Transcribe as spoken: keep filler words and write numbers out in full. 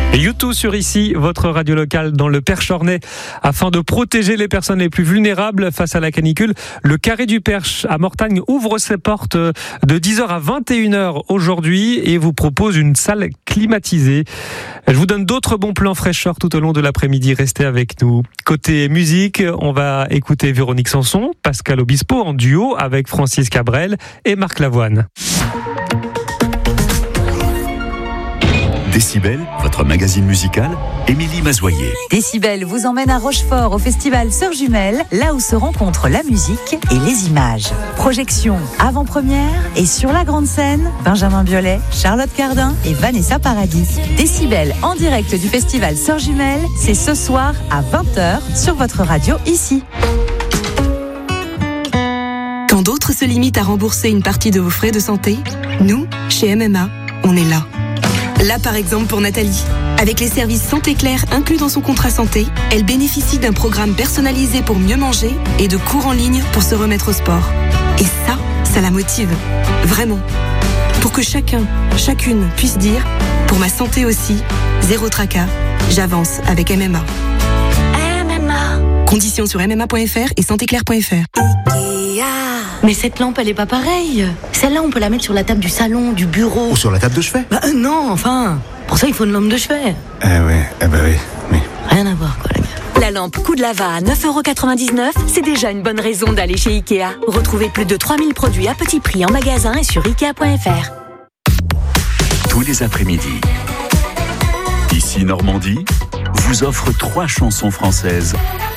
YouTube sur ici, votre radio locale dans le Perche-Ornais. Afin de protéger les personnes les plus vulnérables face à la canicule, le Carré du Perche à Mortagne ouvre ses portes de dix heures à vingt et une heures aujourd'hui et vous propose une salle climatisée. Je vous donne d'autres bons plans fraîcheur tout au long de l'après-midi. Restez avec nous. Côté musique, on va écouter Véronique Sanson, Pascal Obispo en duo avec Francis Cabrel et Marc Lavoine. Décibel, votre magazine musical, Émilie Mazoyer. Décibel vous emmène à Rochefort au festival Sœurs Jumelles, là où se rencontrent la musique et les images. Projection, avant-première et sur la grande scène, Benjamin Biolay, Charlotte Cardin et Vanessa Paradis. Décibel en direct du festival Sœurs Jumelles, c'est ce soir à vingt heures sur votre radio ici. Quand d'autres se limitent à rembourser une partie de vos frais de santé, nous, chez M M A, on est là. Là, par exemple, pour Nathalie. Avec les services Santé Claire inclus dans son contrat santé, elle bénéficie d'un programme personnalisé pour mieux manger et de cours en ligne pour se remettre au sport. Et ça, ça la motive. Vraiment. Pour que chacun, chacune puisse dire, pour ma santé aussi, zéro tracas, j'avance avec M M A. M M A. Conditions sur m m a point f r et santé claire point f r. Mais cette lampe, elle est pas pareille. Celle-là, on peut la mettre sur la table du salon, du bureau. Ou sur la table de chevet. Bah euh, non, enfin. Pour ça, il faut une lampe de chevet. Eh ouais, eh bah oui, oui. Rien à voir, quoi, les gars. La lampe Coup de Lava à neuf euros quatre-vingt-dix-neuf, c'est déjà une bonne raison d'aller chez Ikea. Retrouvez plus de trois mille produits à petit prix en magasin et sur ikea point f r. Tous les après-midi, Ici Normandie vous offre trois chansons françaises